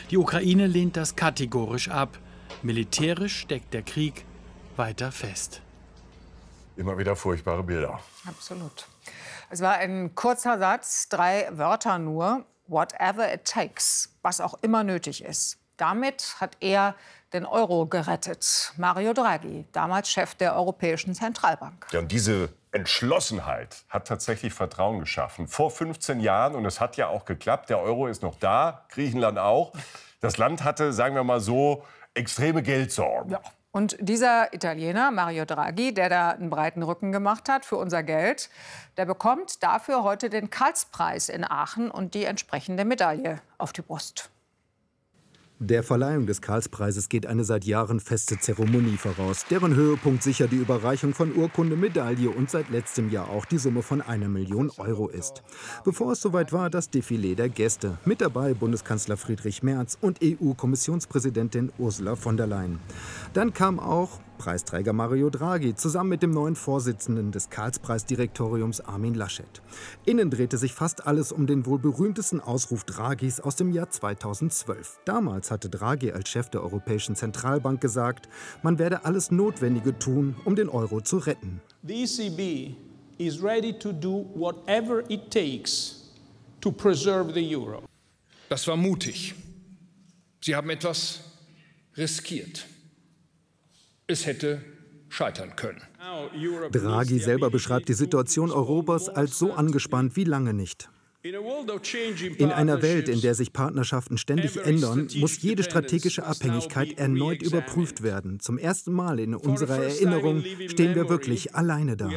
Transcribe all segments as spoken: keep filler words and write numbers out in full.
Die Ukraine lehnt das kategorisch ab. Militärisch steckt der Krieg weiter fest. Immer wieder furchtbare Bilder. Absolut. Es war ein kurzer Satz, drei Wörter nur. Whatever it takes, was auch immer nötig ist. Damit hat er den Euro gerettet. Mario Draghi, damals Chef der Europäischen Zentralbank. Ja, und diese Entschlossenheit hat tatsächlich Vertrauen geschaffen. Vor fünfzehn Jahren, und es hat ja auch geklappt, der Euro ist noch da, Griechenland auch. Das Land hatte, sagen wir mal so, extreme Geldsorgen. Ja. Und dieser Italiener, Mario Draghi, der da einen breiten Rücken gemacht hat für unser Geld, der bekommt dafür heute den Karlspreis in Aachen und die entsprechende Medaille auf die Brust. Der Verleihung des Karlspreises geht eine seit Jahren feste Zeremonie voraus, deren Höhepunkt sicher die Überreichung von Urkunde, Medaille und seit letztem Jahr auch die Summe von einer Million Euro ist. Bevor es soweit war, das Defilé der Gäste. Mit dabei Bundeskanzler Friedrich Merz und E U-Kommissionspräsidentin Ursula von der Leyen. Dann kam auch Preisträger Mario Draghi zusammen mit dem neuen Vorsitzenden des Karlspreisdirektoriums Armin Laschet. Innen drehte sich fast alles um den wohl berühmtesten Ausruf Draghis aus dem Jahr zweitausendzwölf. Damals hatte Draghi als Chef der Europäischen Zentralbank gesagt, man werde alles Notwendige tun, um den Euro zu retten. The E C B is ready to do whatever it takes to preserve the euro. Das war mutig. Sie haben etwas riskiert. Es hätte scheitern können. Draghi selber beschreibt die Situation Europas als so angespannt wie lange nicht. In einer Welt, in der sich Partnerschaften ständig ändern, muss jede strategische Abhängigkeit erneut überprüft werden. Zum ersten Mal in unserer Erinnerung stehen wir wirklich alleine da.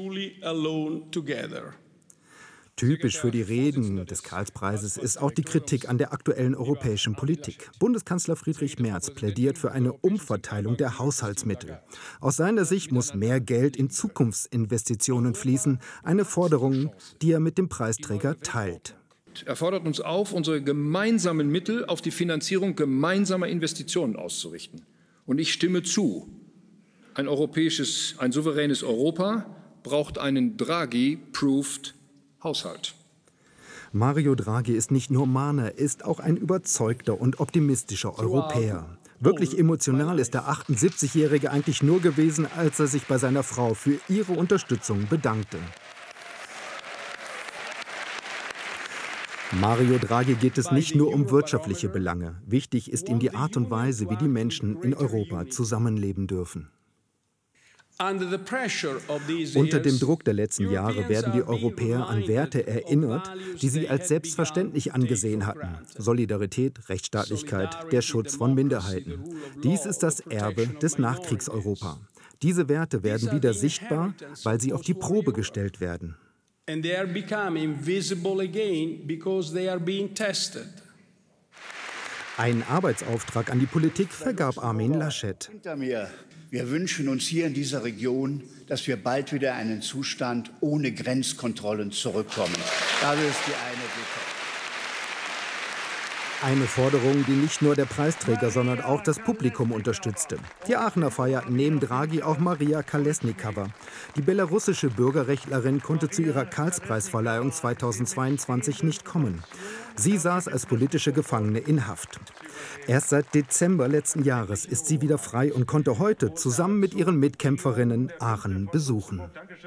Typisch für die Reden des Karlspreises ist auch die Kritik an der aktuellen europäischen Politik. Bundeskanzler Friedrich Merz plädiert für eine Umverteilung der Haushaltsmittel. Aus seiner Sicht muss mehr Geld in Zukunftsinvestitionen fließen, eine Forderung, die er mit dem Preisträger teilt. Er fordert uns auf, unsere gemeinsamen Mittel auf die Finanzierung gemeinsamer Investitionen auszurichten. Und ich stimme zu. Ein europäisches, ein souveränes Europa braucht einen Draghi-proofed Haushalt. Mario Draghi ist nicht nur Mahner, er ist auch ein überzeugter und optimistischer Europäer. Wirklich emotional ist der achtundsiebzigjährige eigentlich nur gewesen, als er sich bei seiner Frau für ihre Unterstützung bedankte. Mario Draghi geht es nicht nur um wirtschaftliche Belange. Wichtig ist ihm die Art und Weise, wie die Menschen in Europa zusammenleben dürfen. Unter dem Druck der letzten Jahre werden die Europäer an Werte erinnert, die sie als selbstverständlich angesehen hatten. Solidarität, Rechtsstaatlichkeit, der Schutz von Minderheiten. Dies ist das Erbe des Nachkriegseuropa. Diese Werte werden wieder sichtbar, weil sie auf die Probe gestellt werden. Einen Arbeitsauftrag an die Politik vergab Armin Laschet. Wir wünschen uns hier in dieser Region, dass wir bald wieder in einen Zustand ohne Grenzkontrollen zurückkommen. Das ist die eine Bitte. Eine Forderung, die nicht nur der Preisträger, sondern auch das Publikum unterstützte. Die Aachener feierten neben Draghi auch Maria Kolesnikova. Die belarussische Bürgerrechtlerin konnte zu ihrer Karlspreisverleihung zweitausendzweiundzwanzig nicht kommen. Sie saß als politische Gefangene in Haft. Erst seit Dezember letzten Jahres ist sie wieder frei und konnte heute zusammen mit ihren Mitkämpferinnen Aachen besuchen.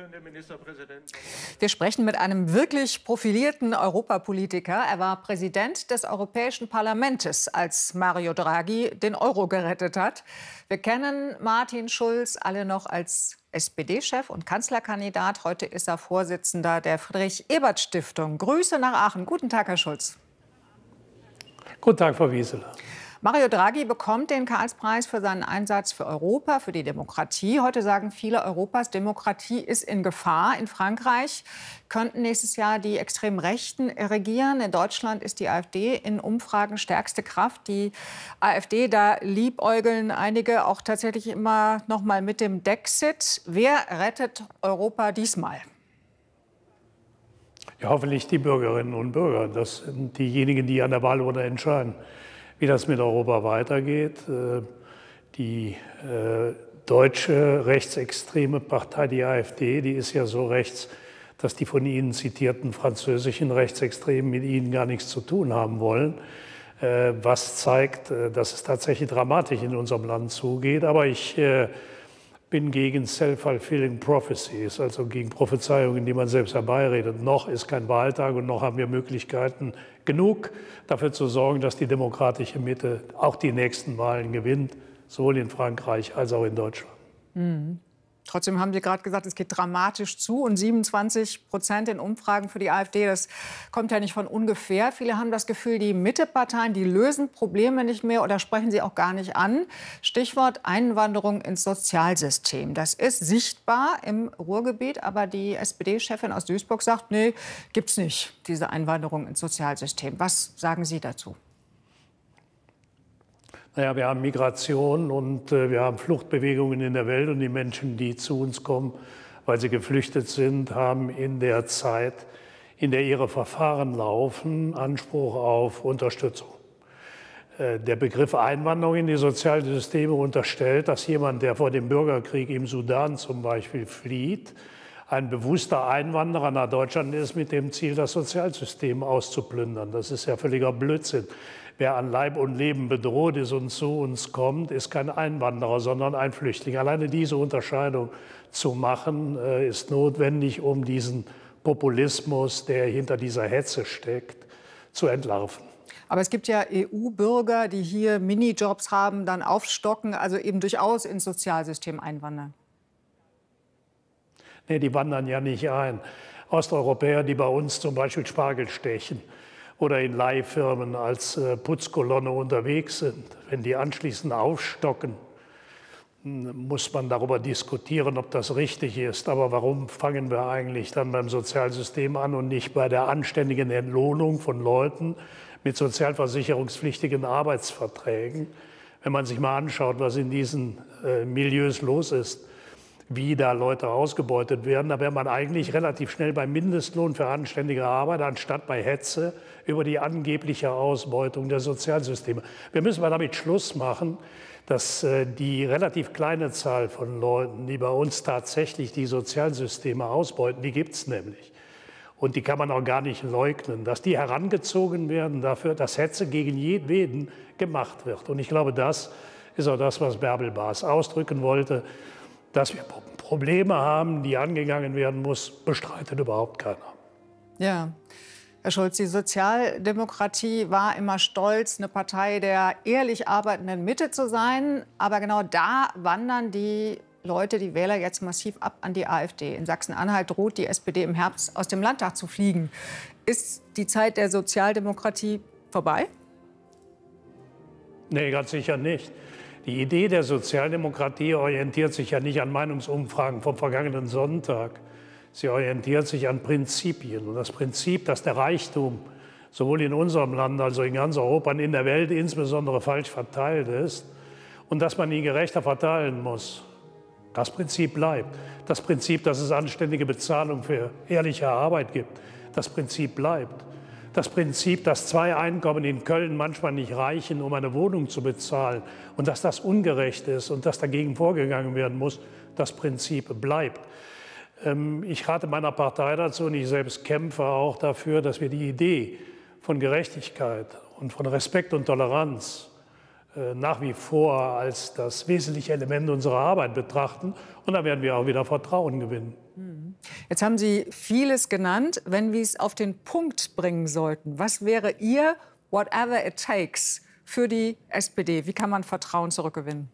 Wir sprechen mit einem wirklich profilierten Europapolitiker. Er war Präsident des Europäischen Parlaments, als Mario Draghi den Euro gerettet hat. Wir kennen Martin Schulz alle noch als S P D-Chef und Kanzlerkandidat. Heute ist er Vorsitzender der Friedrich-Ebert-Stiftung. Grüße nach Aachen. Guten Tag, Herr Schulz. Guten Tag, Frau Wieseler. Mario Draghi bekommt den Karlspreis für seinen Einsatz für Europa, für die Demokratie. Heute sagen viele, Europas Demokratie ist in Gefahr. In Frankreich könnten nächstes Jahr die extremen Rechten regieren. In Deutschland ist die AfD in Umfragen stärkste Kraft. Die AfD, da liebäugeln einige auch tatsächlich immer noch mal mit dem Dexit. Wer rettet Europa diesmal? Ja, hoffentlich die Bürgerinnen und Bürger. Das sind diejenigen, die an der Wahlurne entscheiden, wie das mit Europa weitergeht. Die deutsche rechtsextreme Partei, die AfD, die ist ja so rechts, dass die von Ihnen zitierten französischen Rechtsextremen mit Ihnen gar nichts zu tun haben wollen. was zeigt, dass es tatsächlich dramatisch in unserem Land zugeht. Aber ich bin gegen self-fulfilling prophecies, also gegen Prophezeiungen, die man selbst herbeiredet. Noch ist kein Wahltag und noch haben wir Möglichkeiten genug, dafür zu sorgen, dass die demokratische Mitte auch die nächsten Wahlen gewinnt, sowohl in Frankreich als auch in Deutschland. Mhm. Trotzdem haben Sie gerade gesagt, es geht dramatisch zu. Und siebenundzwanzig Prozent in Umfragen für die AfD, das kommt ja nicht von ungefähr. Viele haben das Gefühl, die Mitteparteien, die lösen Probleme nicht mehr oder sprechen sie auch gar nicht an. Stichwort Einwanderung ins Sozialsystem. Das ist sichtbar im Ruhrgebiet, aber die S P D-Chefin aus Duisburg sagt, nee, gibt's nicht, diese Einwanderung ins Sozialsystem. Was sagen Sie dazu? Naja, wir haben Migration und äh, wir haben Fluchtbewegungen in der Welt und die Menschen, die zu uns kommen, weil sie geflüchtet sind, haben in der Zeit, in der ihre Verfahren laufen, Anspruch auf Unterstützung. Äh, der Begriff Einwanderung in die Sozialsysteme unterstellt, dass jemand, der vor dem Bürgerkrieg im Sudan zum Beispiel flieht, ein bewusster Einwanderer nach Deutschland ist mit dem Ziel, das Sozialsystem auszuplündern. Das ist ja völliger Blödsinn. Wer an Leib und Leben bedroht ist und zu uns kommt, ist kein Einwanderer, sondern ein Flüchtling. Alleine diese Unterscheidung zu machen, ist notwendig, um diesen Populismus, der hinter dieser Hetze steckt, zu entlarven. Aber es gibt ja E U-Bürger, die hier Minijobs haben, dann aufstocken, also eben durchaus ins Sozialsystem einwandern. Nee, die wandern ja nicht ein. Osteuropäer, die bei uns zum Beispiel Spargel stechen oder in Leihfirmen als Putzkolonne unterwegs sind. Wenn die anschließend aufstocken, muss man darüber diskutieren, ob das richtig ist. Aber warum fangen wir eigentlich dann beim Sozialsystem an und nicht bei der anständigen Entlohnung von Leuten mit sozialversicherungspflichtigen Arbeitsverträgen? Wenn man sich mal anschaut, was in diesen äh, Milieus los ist, wie da Leute ausgebeutet werden, da wäre man eigentlich relativ schnell beim Mindestlohn für anständige Arbeit, anstatt bei Hetze über die angebliche Ausbeutung der Sozialsysteme. Wir müssen mal damit Schluss machen, dass äh, die relativ kleine Zahl von Leuten, die bei uns tatsächlich die Sozialsysteme ausbeuten, die gibt es nämlich. Und die kann man auch gar nicht leugnen, dass die herangezogen werden dafür, dass Hetze gegen jeden gemacht wird. Und ich glaube, das ist auch das, was Bärbel Baas ausdrücken wollte. Dass wir Probleme haben, die angegangen werden muss, bestreitet überhaupt keiner. Ja, Herr Schulz, die Sozialdemokratie war immer stolz, eine Partei der ehrlich arbeitenden Mitte zu sein. Aber genau da wandern die Leute, die Wähler, jetzt massiv ab an die AfD. In Sachsen-Anhalt droht die S P D im Herbst aus dem Landtag zu fliegen. Ist die Zeit der Sozialdemokratie vorbei? Nee, ganz sicher nicht. Die Idee der Sozialdemokratie orientiert sich ja nicht an Meinungsumfragen vom vergangenen Sonntag. Sie orientiert sich an Prinzipien. Und das Prinzip, dass der Reichtum sowohl in unserem Land als auch in ganz Europa und in der Welt insbesondere falsch verteilt ist und dass man ihn gerechter verteilen muss, das Prinzip bleibt. Das Prinzip, dass es anständige Bezahlung für ehrliche Arbeit gibt, das Prinzip bleibt. Das Prinzip, dass zwei Einkommen in Köln manchmal nicht reichen, um eine Wohnung zu bezahlen und dass das ungerecht ist und dass dagegen vorgegangen werden muss, das Prinzip bleibt. Ich rate meiner Partei dazu und ich selbst kämpfe auch dafür, dass wir die Idee von Gerechtigkeit und von Respekt und Toleranz nach wie vor als das wesentliche Element unserer Arbeit betrachten. Und da werden wir auch wieder Vertrauen gewinnen. Jetzt haben Sie vieles genannt. Wenn wir es auf den Punkt bringen sollten, was wäre Ihr whatever it takes für die S P D? Wie kann man Vertrauen zurückgewinnen?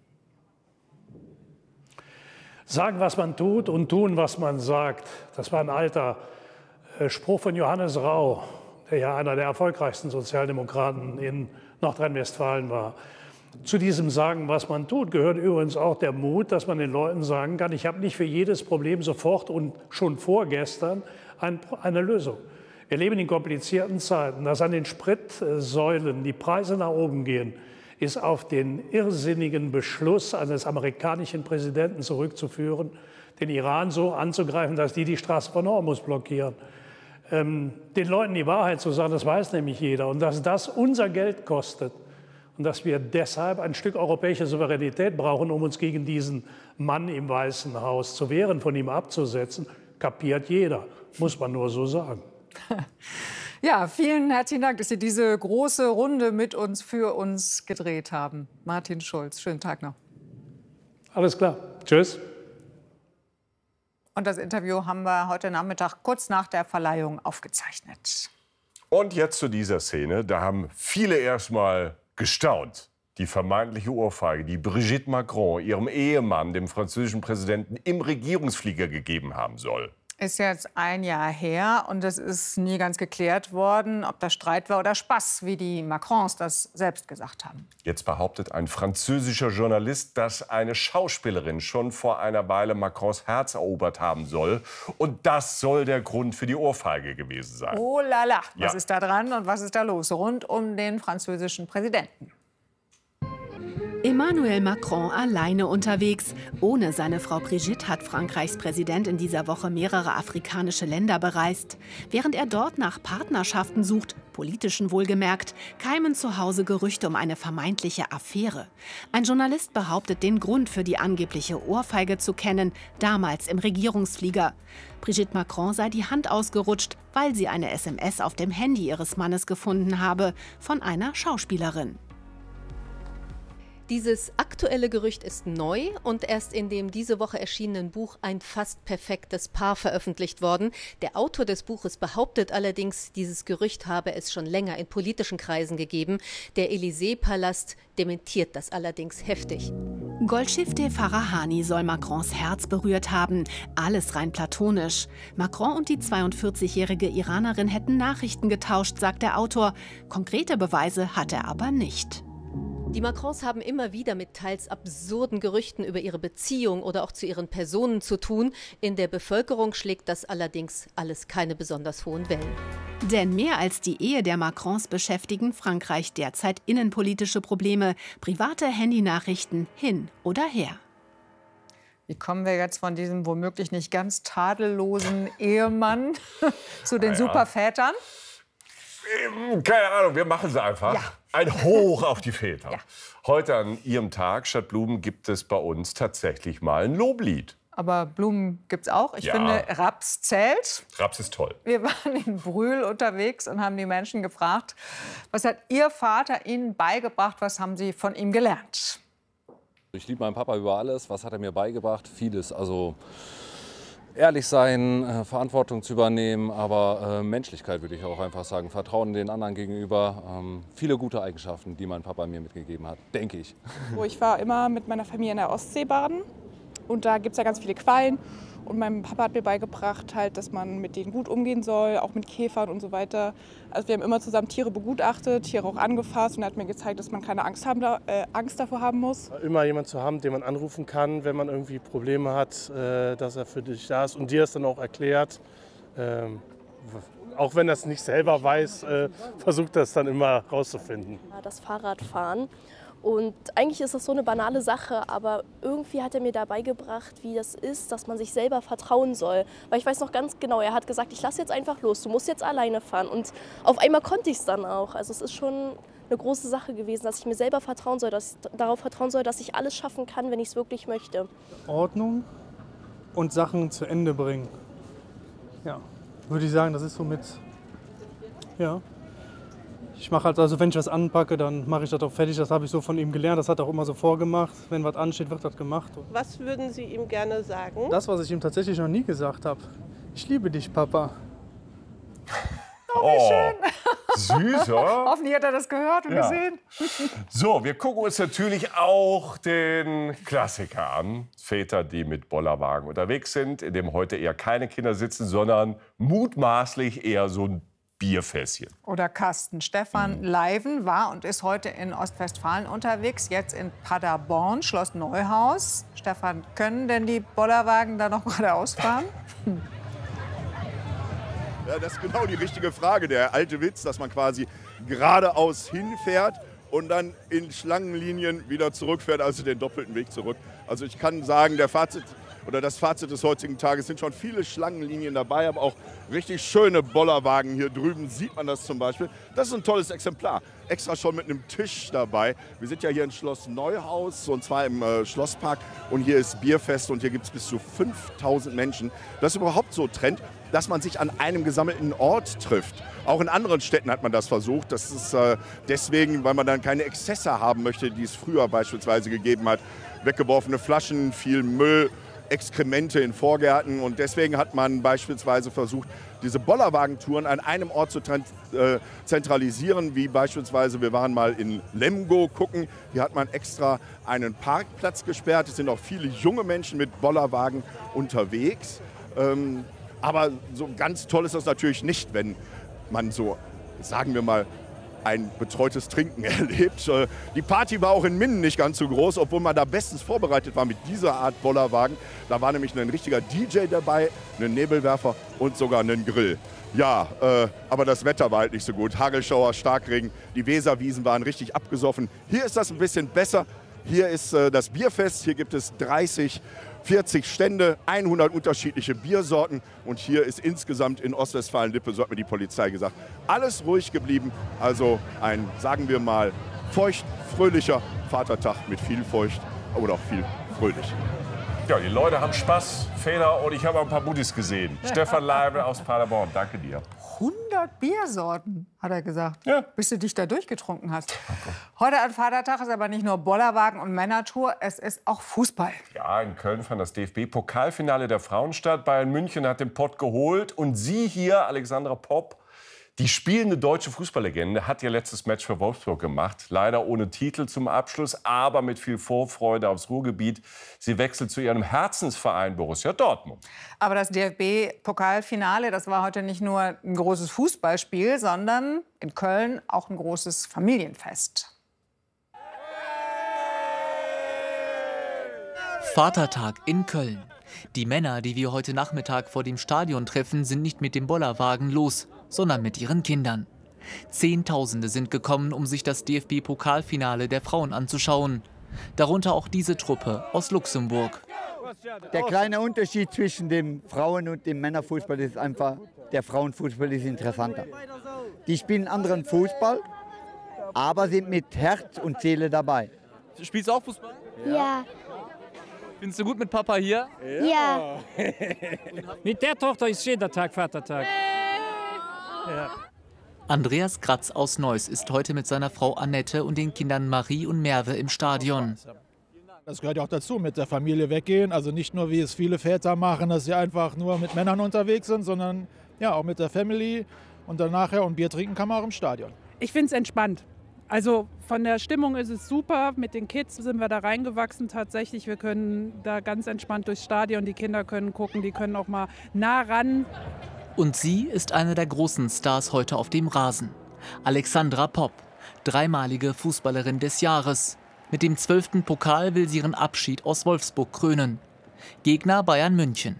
Sagen, was man tut und tun, was man sagt. Das war ein alter äh, Spruch von Johannes Rau, der ja einer der erfolgreichsten Sozialdemokraten in Nordrhein-Westfalen war. Zu diesem Sagen, was man tut, gehört übrigens auch der Mut, dass man den Leuten sagen kann, ich habe nicht für jedes Problem sofort und schon vorgestern ein, eine Lösung. Wir leben in komplizierten Zeiten. Dass an den Spritsäulen die Preise nach oben gehen, ist auf den irrsinnigen Beschluss eines amerikanischen Präsidenten zurückzuführen, den Iran so anzugreifen, dass die die Straße von Hormuz blockieren. Ähm, den Leuten die Wahrheit zu sagen, das weiß nämlich jeder. Und dass das unser Geld kostet. Und dass wir deshalb ein Stück europäische Souveränität brauchen, um uns gegen diesen Mann im Weißen Haus zu wehren, von ihm abzusetzen, kapiert jeder. Muss man nur so sagen. Ja, vielen herzlichen Dank, dass Sie diese große Runde mit uns, für uns gedreht haben. Martin Schulz, schönen Tag noch. Alles klar. Tschüss. Und das Interview haben wir heute Nachmittag kurz nach der Verleihung aufgezeichnet. Und jetzt zu dieser Szene. Da haben viele erst mal gestaunt. Die vermeintliche Ohrfeige, die Brigitte Macron ihrem Ehemann, dem französischen Präsidenten, im Regierungsflieger gegeben haben soll. Ist jetzt ein Jahr her und es ist nie ganz geklärt worden, ob das Streit war oder Spaß, wie die Macrons das selbst gesagt haben. Jetzt behauptet ein französischer Journalist, dass eine Schauspielerin schon vor einer Weile Macrons Herz erobert haben soll. Und das soll der Grund für die Ohrfeige gewesen sein. Oh la la, was Ja. ist da dran und was ist da los rund um den französischen Präsidenten? Emmanuel Macron alleine unterwegs. Ohne seine Frau Brigitte hat Frankreichs Präsident in dieser Woche mehrere afrikanische Länder bereist. Während er dort nach Partnerschaften sucht, politischen wohlgemerkt, keimen zu Hause Gerüchte um eine vermeintliche Affäre. Ein Journalist behauptet, den Grund für die angebliche Ohrfeige zu kennen, damals im Regierungsflieger. Brigitte Macron sei die Hand ausgerutscht, weil sie eine S M S auf dem Handy ihres Mannes gefunden habe, von einer Schauspielerin. Dieses aktuelle Gerücht ist neu und erst in dem diese Woche erschienenen Buch Ein fast perfektes Paar veröffentlicht worden. Der Autor des Buches behauptet allerdings, dieses Gerücht habe es schon länger in politischen Kreisen gegeben. Der Élysée-Palast dementiert das allerdings heftig. Golschifteh Farahani soll Macrons Herz berührt haben. Alles rein platonisch. Macron und die zweiundvierzigjährige Iranerin hätten Nachrichten getauscht, sagt der Autor. Konkrete Beweise hat er aber nicht. Die Macrons haben immer wieder mit teils absurden Gerüchten über ihre Beziehung oder auch zu ihren Personen zu tun. In der Bevölkerung schlägt das allerdings alles keine besonders hohen Wellen. Denn mehr als die Ehe der Macrons beschäftigen Frankreich derzeit innenpolitische Probleme, private Handynachrichten hin oder her. Wie kommen wir jetzt von diesem womöglich nicht ganz tadellosen Ehemann zu den Ja, ja. Supervätern? Keine Ahnung, wir machen es einfach. Ja. Ein Hoch auf die Väter. Ja. Heute an Ihrem Tag statt Blumen gibt es bei uns tatsächlich mal ein Loblied. Aber Blumen gibt's auch. Ich Ja. finde, Raps zählt. Raps ist toll. Wir waren in Brühl unterwegs und haben die Menschen gefragt, was hat Ihr Vater Ihnen beigebracht, was haben Sie von ihm gelernt? Ich liebe meinen Papa über alles. Was hat er mir beigebracht? Vieles. Also ehrlich sein, äh, Verantwortung zu übernehmen, aber äh, Menschlichkeit würde ich auch einfach sagen. Vertrauen den anderen gegenüber. Ähm, viele gute Eigenschaften, die mein Papa mir mitgegeben hat, denke ich. Ich war immer mit meiner Familie in der Ostsee baden. Und da gibt es ja ganz viele Quallen. Und mein Papa hat mir beigebracht, halt, dass man mit denen gut umgehen soll, auch mit Käfern und so weiter. Also wir haben immer zusammen Tiere begutachtet, Tiere auch angefasst. Und er hat mir gezeigt, dass man keine Angst, haben, äh, Angst davor haben muss. Immer jemanden zu haben, den man anrufen kann, wenn man irgendwie Probleme hat, äh, dass er für dich da ist und dir es dann auch erklärt. Ähm, auch wenn er es nicht selber weiß, äh, versucht er es dann immer rauszufinden. Das Fahrradfahren. Und eigentlich ist das so eine banale Sache, aber irgendwie hat er mir da beigebracht, wie das ist, dass man sich selber vertrauen soll. Weil ich weiß noch ganz genau, er hat gesagt, ich lasse jetzt einfach los, du musst jetzt alleine fahren. Und auf einmal konnte ich es dann auch. Also es ist schon eine große Sache gewesen, dass ich mir selber vertrauen soll, dass ich darauf vertrauen soll, dass ich alles schaffen kann, wenn ich es wirklich möchte. Ordnung und Sachen zu Ende bringen. Ja, würde ich sagen, das ist somit, ja. Ich mache halt, also wenn ich was anpacke, dann mache ich das auch fertig. Das habe ich so von ihm gelernt. Das hat er auch immer so vorgemacht. Wenn was ansteht, wird das gemacht. Was würden Sie ihm gerne sagen? Das, was ich ihm tatsächlich noch nie gesagt habe. Ich liebe dich, Papa. Oh, wie schön. Süß, oder? Hoffentlich hat er das gehört und Ja. gesehen. So, wir gucken uns natürlich auch den Klassiker an. Väter, die mit Bollerwagen unterwegs sind, in dem heute eher keine Kinder sitzen, sondern mutmaßlich eher so ein Bierfässchen. Oder Carsten. Stefan Leiven war und ist heute in Ostwestfalen unterwegs, jetzt in Paderborn, Schloss Neuhaus. Stefan, können denn die Bollerwagen da noch geradeaus fahren? Hm. Ja, das ist genau die richtige Frage. Der alte Witz, dass man quasi geradeaus hinfährt und dann in Schlangenlinien wieder zurückfährt, also den doppelten Weg zurück. Also ich kann sagen, der Fazit oder das Fazit des heutigen Tages sind schon viele Schlangenlinien dabei, aber auch richtig schöne Bollerwagen. Hier drüben sieht man das zum Beispiel. Das ist ein tolles Exemplar. Extra schon mit einem Tisch dabei. Wir sind ja hier in Schloss Neuhaus und zwar im äh, Schlosspark und hier ist Bierfest und hier gibt es bis zu fünftausend Menschen. Das ist überhaupt so Trend, dass man sich an einem gesammelten Ort trifft. Auch in anderen Städten hat man das versucht. Das ist äh, deswegen, weil man dann keine Exzesse haben möchte, die es früher beispielsweise gegeben hat. Weggeworfene Flaschen, viel Müll, Exkremente in Vorgärten. Und deswegen hat man beispielsweise versucht, diese Bollerwagentouren an einem Ort zu äh, zentralisieren, wie beispielsweise, wir waren mal in Lemgo gucken. Hier hat man extra einen Parkplatz gesperrt. Es sind auch viele junge Menschen mit Bollerwagen unterwegs. Ähm, aber so ganz toll ist das natürlich nicht, wenn man so, sagen wir mal, ein betreutes Trinken erlebt. Die Party war auch in Minden nicht ganz so groß, obwohl man da bestens vorbereitet war mit dieser Art Bollerwagen. Da war nämlich ein richtiger D J dabei, ein Nebelwerfer und sogar ein Grill. Ja, äh, aber das Wetter war halt nicht so gut. Hagelschauer, Starkregen, die Weserwiesen waren richtig abgesoffen. Hier ist das ein bisschen besser. Hier ist äh, das Bierfest. Hier gibt es dreißig, vierzig Stände, hundert unterschiedliche Biersorten. Und hier ist insgesamt in Ostwestfalen-Lippe, so hat mir die Polizei gesagt, alles ruhig geblieben. Also ein, sagen wir mal, feucht, fröhlicher Vatertag mit viel feucht oder auch viel fröhlich. Ja, die Leute haben Spaß, Fehler und ich habe auch ein paar Buddies gesehen. Stefan Leibel aus Paderborn, danke dir. hundert Biersorten, hat er gesagt, ja. Bis du dich da durchgetrunken hast. Heute an Vatertag ist aber nicht nur Bollerwagen und Männertour, es ist auch Fußball. Ja, in Köln fand das D F B-Pokalfinale der Frauen statt. Bayern München hat den Pott geholt. Und sie hier, Alexandra Popp, die spielende deutsche Fußballlegende, hat ihr letztes Match für Wolfsburg gemacht. Leider ohne Titel zum Abschluss, aber mit viel Vorfreude aufs Ruhrgebiet. Sie wechselt zu ihrem Herzensverein Borussia Dortmund. Aber das D F B-Pokalfinale, das war heute nicht nur ein großes Fußballspiel, sondern in Köln auch ein großes Familienfest. Vatertag in Köln. Die Männer, die wir heute Nachmittag vor dem Stadion treffen, sind nicht mit dem Bollerwagen los, sondern mit ihren Kindern. Zehntausende sind gekommen, um sich das D F B-Pokalfinale der Frauen anzuschauen. Darunter auch diese Truppe aus Luxemburg. Der kleine Unterschied zwischen dem Frauen- und dem Männerfußball ist einfach, der Frauenfußball ist interessanter. Die spielen anderen Fußball, aber sind mit Herz und Seele dabei. Spielst du auch Fußball? Ja. Findest du gut mit Papa hier? Ja. Mit der Tochter ist jeder Tag Vatertag. Ja. Andreas Kratz aus Neuss ist heute mit seiner Frau Annette und den Kindern Marie und Merve im Stadion. Das gehört ja auch dazu, mit der Familie weggehen. Also nicht nur, wie es viele Väter machen, dass sie einfach nur mit Männern unterwegs sind, sondern ja, auch mit der Family. Und dann nachher und Bier trinken kann man auch im Stadion. Ich finde es entspannt. Also von der Stimmung ist es super. Mit den Kids sind wir da reingewachsen tatsächlich. Wir können da ganz entspannt durchs Stadion. Die Kinder können gucken, die können auch mal nah ran. Und sie ist eine der großen Stars heute auf dem Rasen. Alexandra Popp, dreimalige Fußballerin des Jahres. Mit dem zwölften Pokal will sie ihren Abschied aus Wolfsburg krönen. Gegner Bayern München.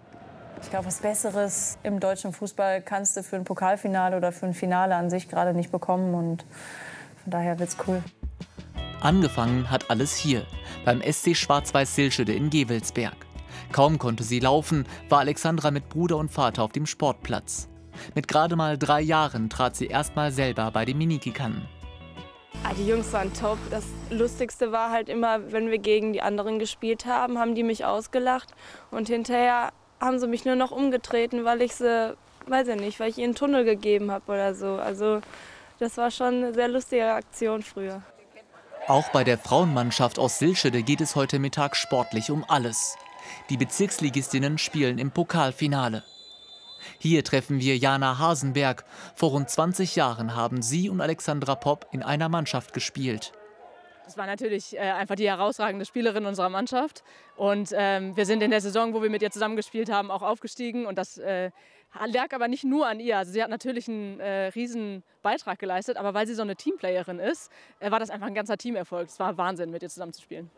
Ich glaube, was Besseres im deutschen Fußball kannst du für ein Pokalfinale oder für ein Finale an sich gerade nicht bekommen. Und von daher wird's cool. Angefangen hat alles hier, beim S C Schwarz-Weiß Silschede in Gevelsberg. Kaum konnte sie laufen, war Alexandra mit Bruder und Vater auf dem Sportplatz. Mit gerade mal drei Jahren trat sie erstmal selber bei den Minikickern. Ah, die Jungs waren top. Das Lustigste war halt immer, wenn wir gegen die anderen gespielt haben, haben die mich ausgelacht. Und hinterher haben sie mich nur noch umgetreten, weil ich sie, weiß ich nicht, weil ich ihnen einen Tunnel gegeben habe oder so. Also das war schon eine sehr lustige Aktion früher. Auch bei der Frauenmannschaft aus Silschede geht es heute Mittag sportlich um alles. Die Bezirksligistinnen spielen im Pokalfinale. Hier treffen wir Jana Hasenberg. Vor rund zwanzig Jahren haben sie und Alexandra Popp in einer Mannschaft gespielt. Das war natürlich äh, einfach die herausragende Spielerin unserer Mannschaft. Und ähm, wir sind in der Saison, wo wir mit ihr zusammengespielt haben, auch aufgestiegen. Und das äh, lag aber nicht nur an ihr. Also sie hat natürlich einen äh, riesen Beitrag geleistet. Aber weil sie so eine Teamplayerin ist, äh, war das einfach ein ganzer Teamerfolg. Es war Wahnsinn, mit ihr zusammenzuspielen.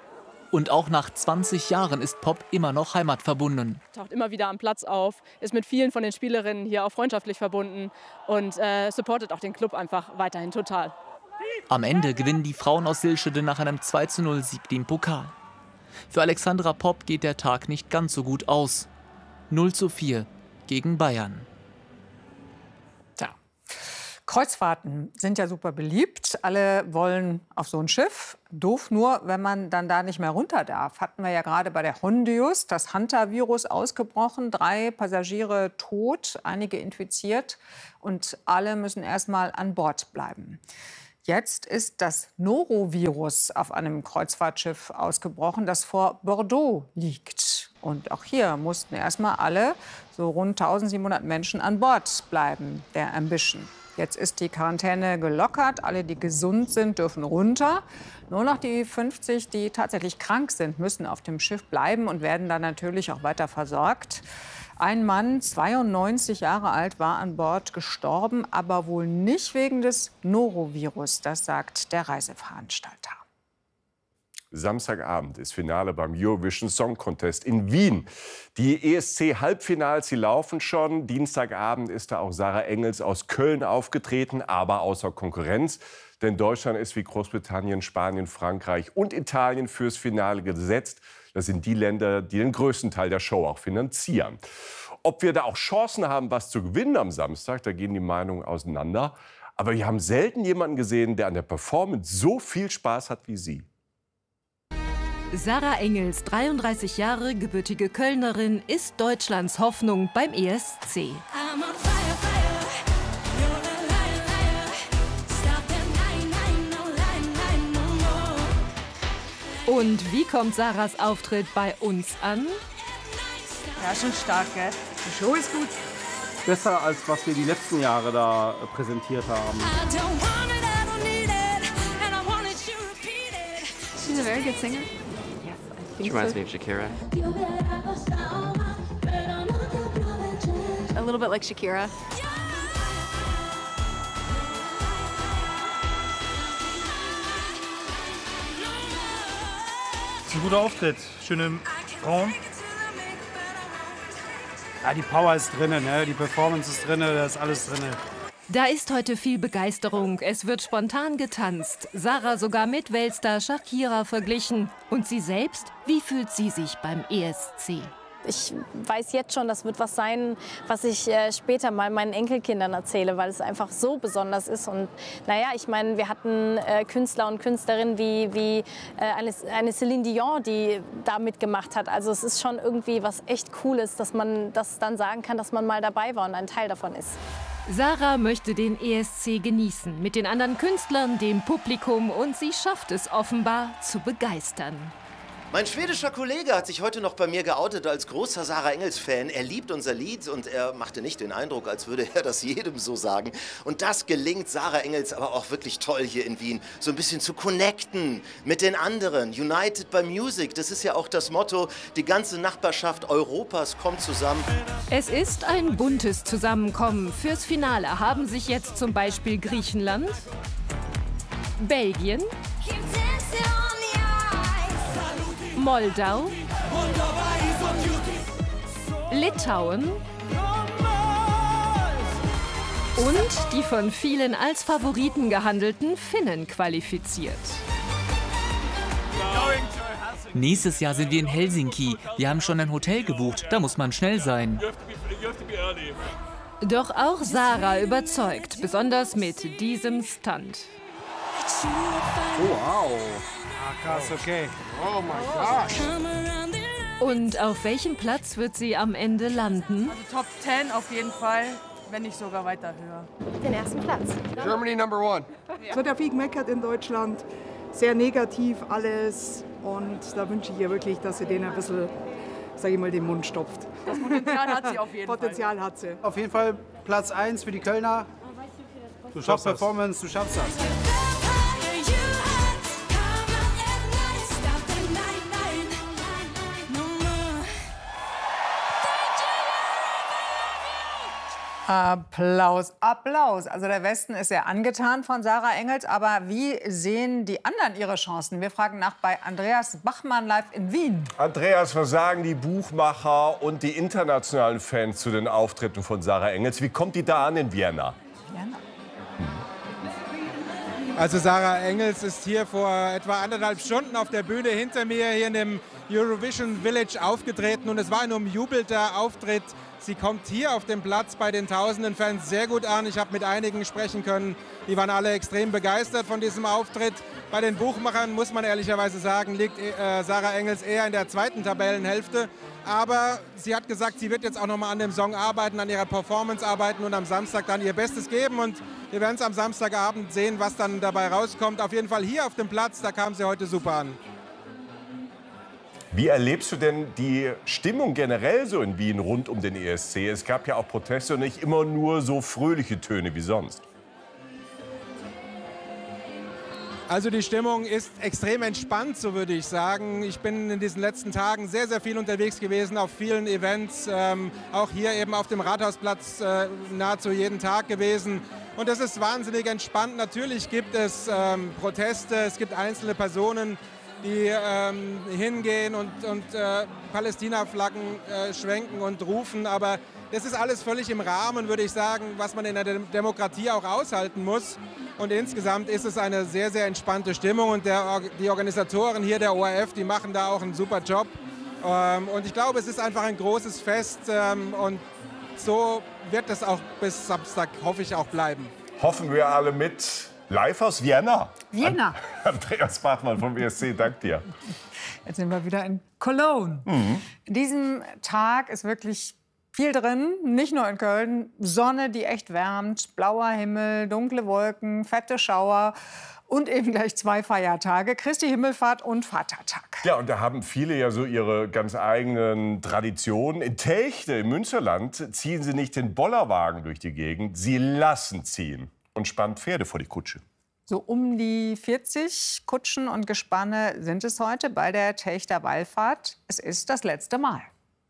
Und auch nach zwanzig Jahren ist Popp immer noch heimatverbunden. Taucht immer wieder am Platz auf, ist mit vielen von den Spielerinnen hier auch freundschaftlich verbunden und äh, supportet auch den Club einfach weiterhin total. Am Ende gewinnen die Frauen aus Silschede nach einem zwei zu null Sieg den Pokal. Für Alexandra Popp geht der Tag nicht ganz so gut aus. null zu vier gegen Bayern. Kreuzfahrten sind ja super beliebt. Alle wollen auf so ein Schiff. Doof nur, wenn man dann da nicht mehr runter darf. Hatten wir ja gerade bei der Hondius das Hantavirus ausgebrochen. Drei Passagiere tot, einige infiziert. Und alle müssen erst mal an Bord bleiben. Jetzt ist das Norovirus auf einem Kreuzfahrtschiff ausgebrochen, das vor Bordeaux liegt. Und auch hier mussten erst mal alle, so rund tausendsiebenhundert Menschen, an Bord bleiben, der Ambition. Jetzt ist die Quarantäne gelockert. Alle, die gesund sind, dürfen runter. Nur noch die fünfzig, die tatsächlich krank sind, müssen auf dem Schiff bleiben und werden dann natürlich auch weiter versorgt. Ein Mann, zweiundneunzig Jahre alt, war an Bord gestorben, aber wohl nicht wegen des Norovirus. Das sagt der Reiseveranstalter. Samstagabend ist Finale beim Eurovision Song Contest in Wien. Die E S C-Halbfinals, die laufen schon. Dienstagabend ist da auch Sarah Engels aus Köln aufgetreten, aber außer Konkurrenz. Denn Deutschland ist wie Großbritannien, Spanien, Frankreich und Italien fürs Finale gesetzt. Das sind die Länder, die den größten Teil der Show auch finanzieren. Ob wir da auch Chancen haben, was zu gewinnen am Samstag, da gehen die Meinungen auseinander. Aber wir haben selten jemanden gesehen, der an der Performance so viel Spaß hat wie sie. Sarah Engels, dreiunddreißig Jahre, gebürtige Kölnerin, ist Deutschlands Hoffnung beim E S C. Und wie kommt Sarahs Auftritt bei uns an? Ja, schon stark, gell? Die Show ist gut. Besser, als was wir die letzten Jahre da präsentiert haben. She's a very good singer. She reminds me of Shakira. A little bit like Shakira. Das ist ein guter Auftritt. Schöne Frauen. Ja, die Power ist drin, ne? Die Performance ist drin, da ist alles drin. Da ist heute viel Begeisterung. Es wird spontan getanzt. Sarah sogar mit Weltstar Shakira verglichen. Und sie selbst? Wie fühlt sie sich beim E S C? Ich weiß jetzt schon, das wird was sein, was ich äh, später mal meinen Enkelkindern erzähle, weil es einfach so besonders ist. Und naja, ich meine, wir hatten äh, Künstler und Künstlerinnen wie, wie äh, eine, eine Celine Dion, die da mitgemacht hat. Also es ist schon irgendwie was echt Cooles, dass man das dann sagen kann, dass man mal dabei war und ein Teil davon ist. Sarah möchte den E S C genießen, mit den anderen Künstlern, dem Publikum, und sie schafft es offenbar zu begeistern. Mein schwedischer Kollege hat sich heute noch bei mir geoutet als großer Sarah Engels-Fan. Er liebt unser Lied und er machte nicht den Eindruck, als würde er das jedem so sagen. Und das gelingt Sarah Engels aber auch wirklich toll hier in Wien. So ein bisschen zu connecten mit den anderen. United by Music, das ist ja auch das Motto. Die ganze Nachbarschaft Europas kommt zusammen. Es ist ein buntes Zusammenkommen. Fürs Finale haben sich jetzt zum Beispiel Griechenland, Belgien, Moldau, Litauen und die von vielen als Favoriten gehandelten Finnen qualifiziert. Nächstes Jahr sind wir in Helsinki. Wir haben schon ein Hotel gebucht. Da muss man schnell sein. Doch auch Sarah überzeugt, besonders mit diesem Stunt. Oh, wow. Ah, krass, okay. Oh mein Gott. Und auf welchem Platz wird sie am Ende landen? Also Top zehn auf jeden Fall, wenn nicht sogar weiter höher. Den ersten Platz. Germany number one. Es wird ja viel gemeckert in Deutschland, sehr negativ alles. Und da wünsche ich ihr wirklich, dass sie denen ein bisschen, sag ich mal, den Mund stopft. Das Potenzial hat sie auf jeden Potenzial Fall. hat sie. Auf jeden Fall Platz eins für die Kölner. Du schaffst Performance, du schaffst das. Applaus, Applaus. Also der Westen ist sehr angetan von Sarah Engels. Aber wie sehen die anderen ihre Chancen? Wir fragen nach bei Andreas Bachmann live in Wien. Andreas, was sagen die Buchmacher und die internationalen Fans zu den Auftritten von Sarah Engels? Wie kommt die da an in Vienna? Vienna. Also Sarah Engels ist hier vor etwa anderthalb Stunden auf der Bühne hinter mir hier in dem Eurovision Village aufgetreten und es war ein umjubelter Auftritt. Sie kommt hier auf dem Platz bei den tausenden Fans sehr gut an. Ich habe mit einigen sprechen können, die waren alle extrem begeistert von diesem Auftritt. Bei den Buchmachern muss man ehrlicherweise sagen, liegt äh, Sarah Engels eher in der zweiten Tabellenhälfte. Aber sie hat gesagt, sie wird jetzt auch noch mal an dem Song arbeiten, an ihrer Performance arbeiten und am Samstag dann ihr Bestes geben. Und wir werden es am Samstagabend sehen, was dann dabei rauskommt. Auf jeden Fall hier auf dem Platz, da kam sie heute super an. Wie erlebst du denn die Stimmung generell so in Wien rund um den E S C? Es gab ja auch Proteste und nicht immer nur so fröhliche Töne wie sonst. Also die Stimmung ist extrem entspannt, so würde ich sagen. Ich bin in diesen letzten Tagen sehr, sehr viel unterwegs gewesen, auf vielen Events, ähm, auch hier eben auf dem Rathausplatz äh, nahezu jeden Tag gewesen. Und das ist wahnsinnig entspannt. Natürlich gibt es ähm, Proteste, es gibt einzelne Personen, die ähm, hingehen und, und äh, Palästina-Flaggen äh, schwenken und rufen. Aber das ist alles völlig im Rahmen, würde ich sagen, was man in der Dem- Demokratie auch aushalten muss. Und insgesamt ist es eine sehr, sehr entspannte Stimmung. Und der, die Organisatoren hier, der O R F, die machen da auch einen super Job. Ähm, und ich glaube, es ist einfach ein großes Fest. Ähm, und so wird es auch bis Samstag, hoffe ich, auch bleiben. Hoffen wir alle mit. Live aus Vienna. Vienna. Andreas Bachmann vom E S C, dank dir. Jetzt sind wir wieder in Cologne. Mhm. In diesem Tag ist wirklich viel drin, nicht nur in Köln. Sonne, die echt wärmt, blauer Himmel, dunkle Wolken, fette Schauer und eben gleich zwei Feiertage, Christi Himmelfahrt und Vatertag. Ja, und da haben viele ja so ihre ganz eigenen Traditionen. In Telchte im Münsterland ziehen sie nicht den Bollerwagen durch die Gegend, sie lassen ziehen und spannen Pferde vor die Kutsche. So um die vierzig Kutschen und Gespanne sind es heute bei der Telchter Wallfahrt. Es ist das letzte Mal.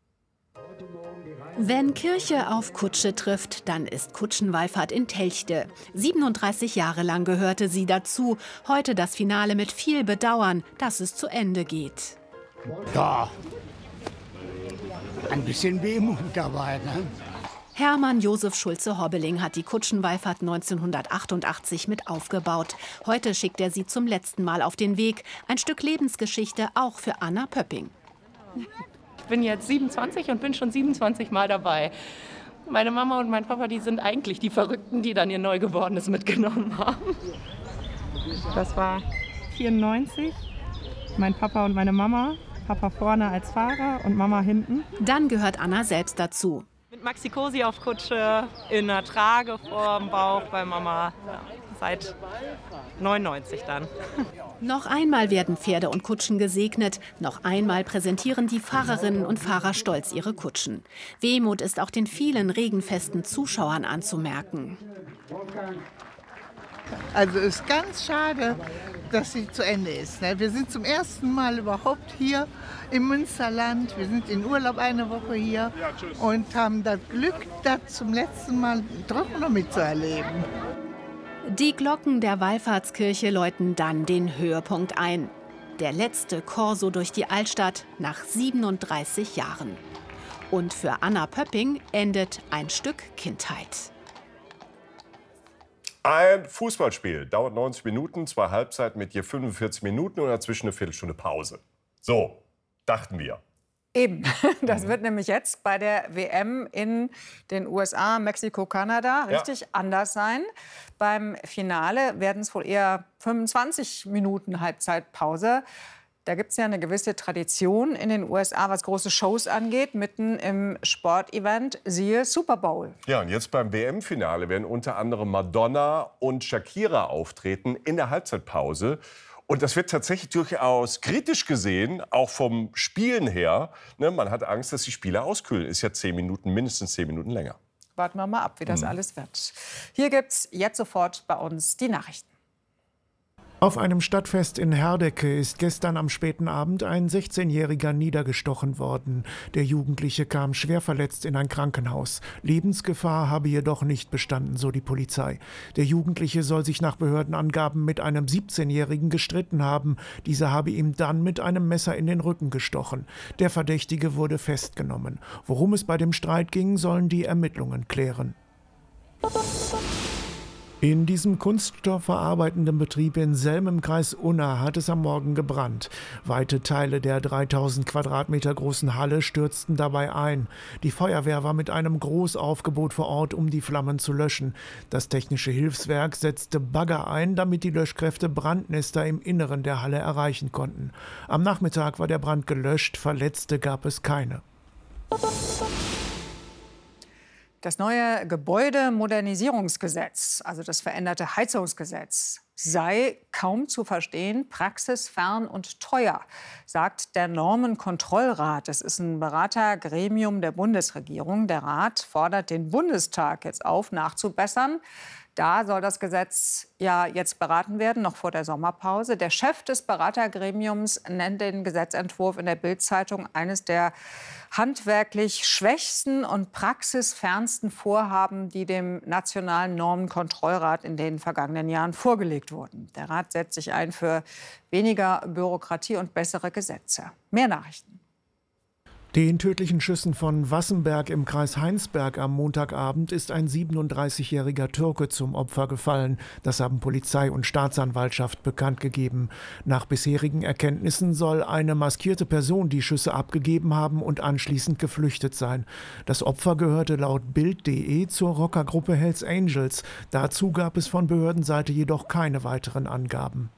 Wenn Kirche auf Kutsche trifft, dann ist Kutschenwallfahrt in Telchte. siebenunddreißig Jahre lang gehörte sie dazu. Heute das Finale mit viel Bedauern, dass es zu Ende geht. Ja, ein bisschen Wehmut dabei, ne? Hermann Josef Schulze-Hobbeling hat die Kutschenwallfahrt neunzehnhundertachtundachtzig mit aufgebaut. Heute schickt er sie zum letzten Mal auf den Weg. Ein Stück Lebensgeschichte auch für Anna Pöpping. Ich bin jetzt siebenundzwanzig und bin schon siebenundzwanzig Mal dabei. Meine Mama und mein Papa, die sind eigentlich die Verrückten, die dann ihr Neugeborenes mitgenommen haben. Das war vierundneunzig. Mein Papa und meine Mama. Papa vorne als Fahrer und Mama hinten. Dann gehört Anna selbst dazu. Mit Maxi Cosi auf Kutsche, in einer Trage vorm Bauch bei Mama. Ja, seit neunundneunzig dann. Noch einmal werden Pferde und Kutschen gesegnet. Noch einmal präsentieren die Fahrerinnen und Fahrer stolz ihre Kutschen. Wehmut ist auch den vielen regenfesten Zuschauern anzumerken. Also ist ganz schade, dass sie zu Ende ist. Wir sind zum ersten Mal überhaupt hier im Münsterland. Wir sind in Urlaub eine Woche hier und haben das Glück, das zum letzten Mal doch noch mitzuerleben. Die Glocken der Wallfahrtskirche läuten dann den Höhepunkt ein. Der letzte Korso durch die Altstadt nach siebenunddreißig Jahren. Und für Anna Pöpping endet ein Stück Kindheit. Ein Fußballspiel dauert neunzig Minuten, zwei Halbzeiten mit je fünfundvierzig Minuten und dazwischen eine Viertelstunde Pause. So, dachten wir. Eben, das wird nämlich jetzt bei der W M in den U S A, Mexiko, Kanada richtig ja. anders sein. Beim Finale werden es wohl eher fünfundzwanzig Minuten Halbzeitpause. Da gibt es ja eine gewisse Tradition in den U S A, was große Shows angeht, mitten im Sportevent, siehe Super Bowl. Ja, und jetzt beim W M-Finale werden unter anderem Madonna und Shakira auftreten in der Halbzeitpause. Und das wird tatsächlich durchaus kritisch gesehen, auch vom Spielen her. Ne, man hat Angst, dass die Spieler auskühlen. Ist ja zehn Minuten, mindestens zehn Minuten länger. Warten wir mal ab, wie das mhm. alles wird. Hier gibt's jetzt sofort bei uns die Nachrichten. Auf einem Stadtfest in Herdecke ist gestern am späten Abend ein sechzehnjähriger niedergestochen worden. Der Jugendliche kam schwer verletzt in ein Krankenhaus. Lebensgefahr habe jedoch nicht bestanden, so die Polizei. Der Jugendliche soll sich nach Behördenangaben mit einem siebzehnjährigen gestritten haben. Dieser habe ihm dann mit einem Messer in den Rücken gestochen. Der Verdächtige wurde festgenommen. Worum es bei dem Streit ging, sollen die Ermittlungen klären. In diesem kunststoffverarbeitenden Betrieb in Selm im Kreis Unna hat es am Morgen gebrannt. Weite Teile der dreitausend Quadratmeter großen Halle stürzten dabei ein. Die Feuerwehr war mit einem Großaufgebot vor Ort, um die Flammen zu löschen. Das technische Hilfswerk setzte Bagger ein, damit die Löschkräfte Brandnester im Inneren der Halle erreichen konnten. Am Nachmittag war der Brand gelöscht, Verletzte gab es keine. Das neue Gebäudemodernisierungsgesetz, also das veränderte Heizungsgesetz, sei kaum zu verstehen, praxisfern und teuer, sagt der Normenkontrollrat. Das ist ein Beratergremium der Bundesregierung. Der Rat fordert den Bundestag jetzt auf, nachzubessern. Da soll das Gesetz ja jetzt beraten werden, noch vor der Sommerpause. Der Chef des Beratergremiums nennt den Gesetzentwurf in der Bild-Zeitung eines der handwerklich schwächsten und praxisfernsten Vorhaben, die dem Nationalen Normenkontrollrat in den vergangenen Jahren vorgelegt wurden. Der Rat setzt sich ein für weniger Bürokratie und bessere Gesetze. Mehr Nachrichten. Den tödlichen Schüssen von Wassenberg im Kreis Heinsberg am Montagabend ist ein siebenunddreißigjähriger Türke zum Opfer gefallen. Das haben Polizei und Staatsanwaltschaft bekannt gegeben. Nach bisherigen Erkenntnissen soll eine maskierte Person die Schüsse abgegeben haben und anschließend geflüchtet sein. Das Opfer gehörte laut Bild punkt de zur Rockergruppe Hells Angels. Dazu gab es von Behördenseite jedoch keine weiteren Angaben.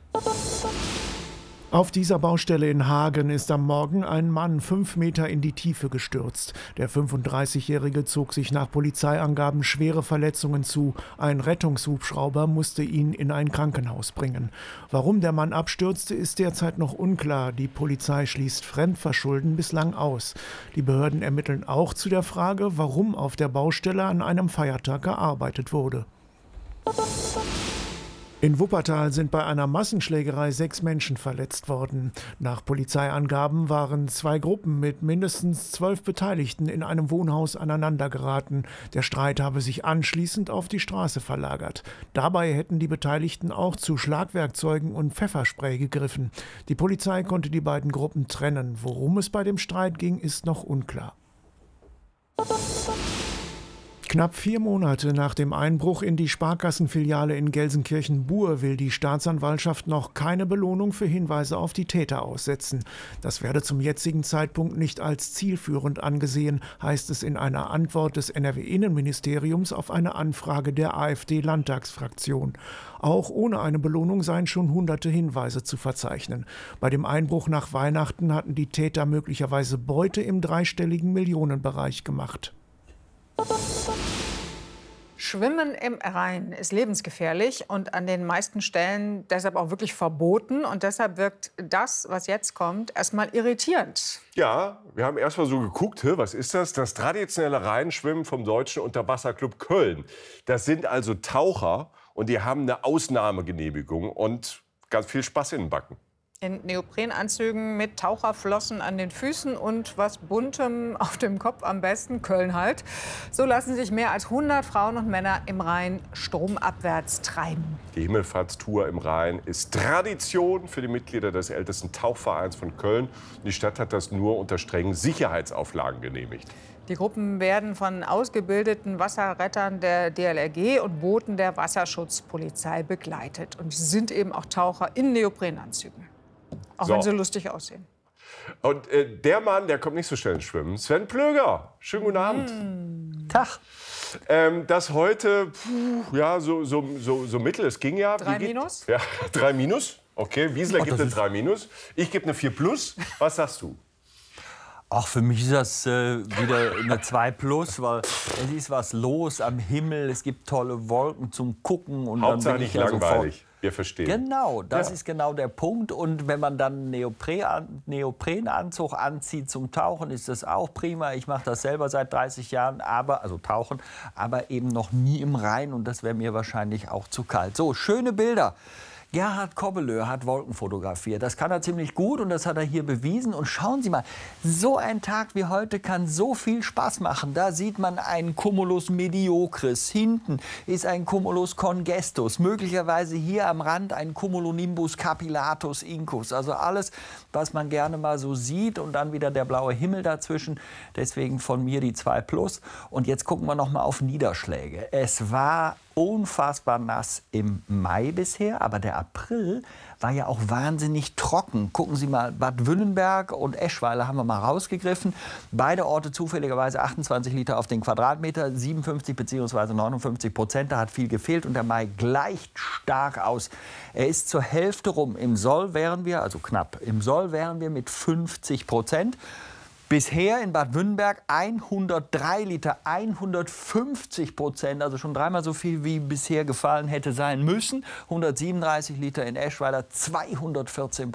Auf dieser Baustelle in Hagen ist am Morgen ein Mann fünf Meter in die Tiefe gestürzt. Der fünfunddreißigjährige zog sich nach Polizeiangaben schwere Verletzungen zu. Ein Rettungshubschrauber musste ihn in ein Krankenhaus bringen. Warum der Mann abstürzte, ist derzeit noch unklar. Die Polizei schließt Fremdverschulden bislang aus. Die Behörden ermitteln auch zu der Frage, warum auf der Baustelle an einem Feiertag gearbeitet wurde. In Wuppertal sind bei einer Massenschlägerei sechs Menschen verletzt worden. Nach Polizeiangaben waren zwei Gruppen mit mindestens zwölf Beteiligten in einem Wohnhaus aneinandergeraten. Der Streit habe sich anschließend auf die Straße verlagert. Dabei hätten die Beteiligten auch zu Schlagwerkzeugen und Pfefferspray gegriffen. Die Polizei konnte die beiden Gruppen trennen. Worum es bei dem Streit ging, ist noch unklar. Knapp vier Monate nach dem Einbruch in die Sparkassenfiliale in Gelsenkirchen-Buhr will die Staatsanwaltschaft noch keine Belohnung für Hinweise auf die Täter aussetzen. Das werde zum jetzigen Zeitpunkt nicht als zielführend angesehen, heißt es in einer Antwort des N R W-Innenministeriums auf eine Anfrage der AfD-Landtagsfraktion. Auch ohne eine Belohnung seien schon hunderte Hinweise zu verzeichnen. Bei dem Einbruch nach Weihnachten hatten die Täter möglicherweise Beute im dreistelligen Millionenbereich gemacht. Schwimmen im Rhein ist lebensgefährlich und an den meisten Stellen deshalb auch wirklich verboten. Und deshalb wirkt das, was jetzt kommt, erstmal irritierend. Ja, wir haben erst mal so geguckt, was ist das? Das traditionelle Rheinschwimmen vom Deutschen Unterwasserclub Köln. Das sind also Taucher und die haben eine Ausnahmegenehmigung und ganz viel Spaß in den Backen. In Neoprenanzügen mit Taucherflossen an den Füßen und was Buntem auf dem Kopf, am besten Köln halt. So lassen sich mehr als hundert Frauen und Männer im Rhein stromabwärts treiben. Die Himmelfahrtstour im Rhein ist Tradition für die Mitglieder des ältesten Tauchvereins von Köln. Die Stadt hat das nur unter strengen Sicherheitsauflagen genehmigt. Die Gruppen werden von ausgebildeten Wasserrettern der D L R G und Booten der Wasserschutzpolizei begleitet. Und sie sind eben auch Taucher in Neoprenanzügen. Auch so, wenn sie lustig aussehen. Und äh, der Mann, der kommt nicht so schnell ins Schwimmen. Sven Plöger. Schönen guten Abend. Mm. Tag. Ähm, das heute, puh, ja, so, so, so, so mittel. Es ging ja. Drei Minus? Ja, drei Minus. Okay, Wiesler Oh, gibt das eine ist- drei Minus. Ich gebe eine vier Plus. Was sagst du? Ach, für mich ist das äh, wieder eine zwei plus, weil es ist was los am Himmel, es gibt tolle Wolken zum Gucken. Und Hauptsache dann bin nicht ich ja langweilig. sofort- Wir verstehen. Genau, das Ja. ist genau der Punkt. Und wenn man dann einen Neopren, Neoprenanzug anzieht zum Tauchen, ist das auch prima. Ich mache das selber seit dreißig Jahren, aber, also tauchen, aber eben noch nie im Rhein. Und das wäre mir wahrscheinlich auch zu kalt. So, schöne Bilder. Gerhard Kobbelö hat Wolken fotografiert. Das kann er ziemlich gut und das hat er hier bewiesen. Und schauen Sie mal, so ein Tag wie heute kann so viel Spaß machen. Da sieht man einen Cumulus mediocris. Hinten ist ein Cumulus congestus. Möglicherweise hier am Rand ein Cumulonimbus capillatus incus. Also alles, was man gerne mal so sieht. Und dann wieder der blaue Himmel dazwischen. Deswegen von mir die zwei plus. Und jetzt gucken wir noch mal auf Niederschläge. Es war unfassbar nass im Mai bisher, aber der April war ja auch wahnsinnig trocken. Gucken Sie mal, Bad Wünnenberg und Eschweiler haben wir mal rausgegriffen. Beide Orte zufälligerweise achtundzwanzig Liter auf den Quadratmeter, siebenundfünfzig bzw. neunundfünfzig Prozent. Da hat viel gefehlt und der Mai gleicht stark aus. Er ist zur Hälfte rum. Im Soll wären wir, also knapp, im Soll wären wir mit fünfzig Prozent. Bisher in Bad Wünnenberg hundertdrei Liter, hundertfünfzig Prozent, also schon dreimal so viel, wie bisher gefallen hätte sein müssen. hundertsiebenunddreißig Liter in Eschweiler, zweihundertvierzehn Prozent.